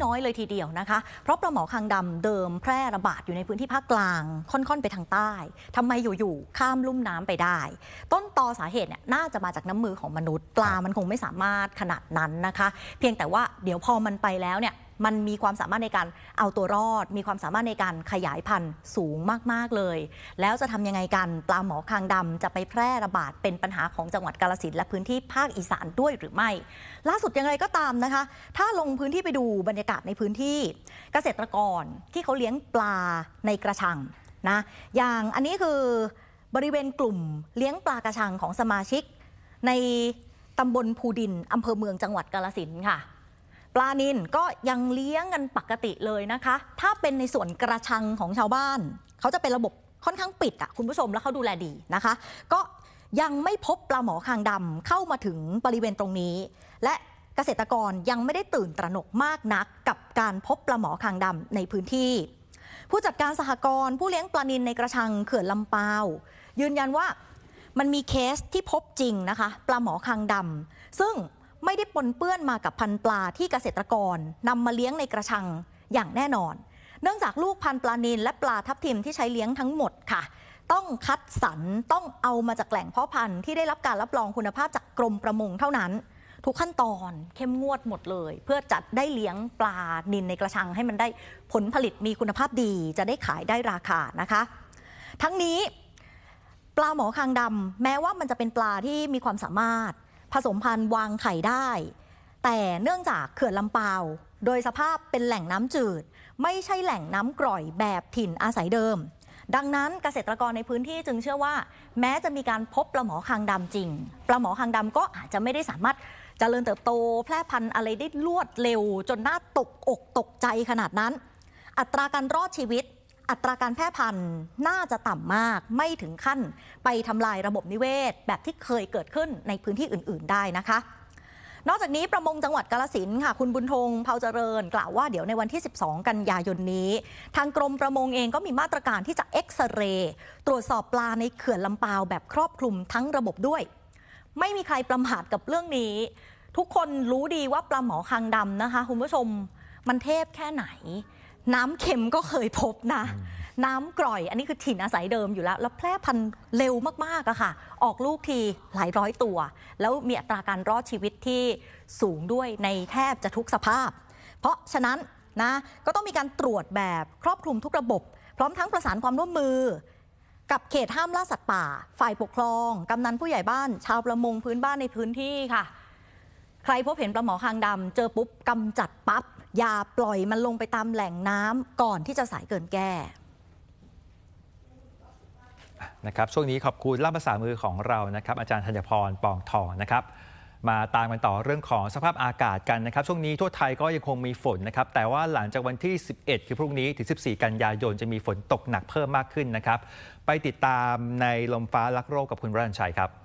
น้อยเลยทีเดียวนะคะเพราะปลาหมอคางดำเดิมแพร่ระบาดอยู่ในพื้นที่ภาคกลางค่อนๆไปทางใต้ทำไมอยู่ๆข้ามลุ่มน้ำไปได้ต้นตอสาเหตุเนี่ยน่าจะมาจากน้ำมือของมนุษย์ปลามันคงไม่สามารถขนาดนั้นนะคะเพียงแต่ว่าเดี๋ยวพอมันไปแล้วเนี่ยมันมีความสามารถในการเอาตัวรอดมีความสามารถในการขยายพันธุ์สูงมากๆเลยแล้วจะทำยังไงกันปลาหมอคางดำจะไปแพร่ระบาดเป็นปัญหาของจังหวัดกาฬสินธุ์และพื้นที่ภาคอีสานด้วยหรือไม่ล่าสุดอย่างไรก็ตามนะคะถ้าลงพื้นที่ไปดูบรรยากาศในพื้นที่เกษตรกรที่เขาเลี้ยงปลาในกระชังนะอย่างอันนี้คือบริเวณกลุ่มเลี้ยงปลากระชังของสมาชิกในตำบลภูดินอำเภอเมืองจังหวัดกาฬสินธุ์ค่ะปลานิลก็ยังเลี้ยงกันปกติเลยนะคะถ้าเป็นในส่วนกระชังของชาวบ้านเขาจะเป็นระบบค่อนข้างปิดคุณผู้ชมแล้วเขาดูแลดีนะคะก็ยังไม่พบปลาหมอคางดำเข้ามาถึงบริเวณตรงนี้และเกษตรกรยังไม่ได้ตื่นตระหนกมากนักกับการพบปลาหมอคางดำในพื้นที่ผู้จัดการสหกรณ์ผู้เลี้ยงปลานิลในกระชังเขื่อนลำปาวยืนยันว่ามันมีเคสที่พบจริงนะคะปลาหมอคางดำซึ่งไม่ได้ปนเปื้อนมากับพันธุ์ปลาที่เกษตรกรนำมาเลี้ยงในกระชังอย่างแน่นอนเนื่องจากลูกพันธุ์ปลานิลและปลาทับทิมที่ใช้เลี้ยงทั้งหมดค่ะต้องคัดสรรต้องเอามาจากแหล่งเพาะพันธุ์ที่ได้รับการรับรองคุณภาพจากกรมประมงเท่านั้นทุกขั้นตอนเข้มงวดหมดเลยเพื่อจัดได้เลี้ยงปลานิลในกระชังให้มันได้ผลผลิตมีคุณภาพดีจะได้ขายได้ราคานะคะทั้งนี้ปลาหมอคางดำแม้ว่ามันจะเป็นปลาที่มีความสามารถผสมพันธุ์วางไข่ได้แต่เนื่องจากเขื่อนลำปาวโดยสภาพเป็นแหล่งน้ำจืดไม่ใช่แหล่งน้ำกร่อยแบบถิ่นอาศัยเดิมดังนั้นเกษตรกรในพื้นที่จึงเชื่อว่าแม้จะมีการพบปลาหมอคางดำจริงปลาหมอคางดำก็อาจจะไม่ได้สามารถเจริญเติบโตแพร่พันธุ์อะไรได้รวดเร็วจนน่าตกอกตกใจขนาดนั้นอัตราการรอดชีวิตอัตราการแพร่พันธุ์น่าจะต่ำมากไม่ถึงขั้นไปทำลายระบบนิเวศแบบที่เคยเกิดขึ้นในพื้นที่อื่นๆได้นะคะนอกจากนี้ประมงจังหวัดกาฬสินธุ์ค่ะคุณบุญธงเผาเจริญกล่าวว่าเดี๋ยวในวันที่12กันยายนนี้ทางกรมประมงเองก็มีมาตรการที่จะเอ็กซเรย์ตรวจสอบปลาในเขื่อนลำปาวแบบครอบคลุมทั้งระบบด้วยไม่มีใครประมาทกับเรื่องนี้ทุกคนรู้ดีว่าปลาหมอคางดำนะคะคุณผู้ชมมันเทพแค่ไหนน้ำเค็มก็เคยพบนะน้ำกร่อยอันนี้คือถิ่นอาศัยเดิมอยู่แล้วแพร่พันธุ์เร็วมากๆอะค่ะออกลูกทีหลายร้อยตัวแล้วมีอัตราการรอดชีวิตที่สูงด้วยในแทบจะทุกสภาพเพราะฉะนั้นนะก็ต้องมีการตรวจแบบครอบคลุมทุกระบบพร้อมทั้งประสานความร่วมมือกับเขตห้ามล่าสัตว์ป่าฝ่ายปกครองกำนันผู้ใหญ่บ้านชาวประมงพื้นบ้านในพื้นที่ค่ะใครพบเห็นปลาหมอคางดำเจอปุ๊บกำจัดปั๊บอย่าปล่อยมันลงไปตามแหล่งน้ำก่อนที่จะสายเกินแก้นะครับช่วงนี้ขอบคุณล่ามภาษามือของเรานะครับอาจารย์ธัญพรปองทองนะครับมาตามกันต่อเรื่องของสภาพอากาศกันนะครับช่วงนี้ทั่วไทยก็ยังคงมีฝนนะครับแต่ว่าหลังจากวันที่11คือพรุ่งนี้ถึง14กันยายนจะมีฝนตกหนักเพิ่มมากขึ้นนะครับไปติดตามในลมฟ้าลักโรคกับคุณวรัญชัยครับ